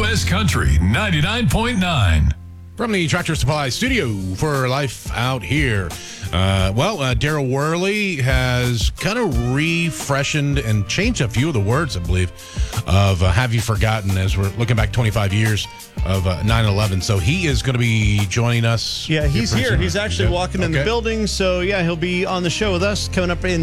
U.S. Country 99.9. From the Tractor Supply studio for Life Out Here. Daryl Worley has kind of refreshened and changed a few of the words, I believe, of Have You Forgotten, as we're looking back 25 years of 9/11. So he is going to be joining us. Yeah, he's here. He's actually walking in the Okay. building. So, yeah, he'll be on the show with us coming up in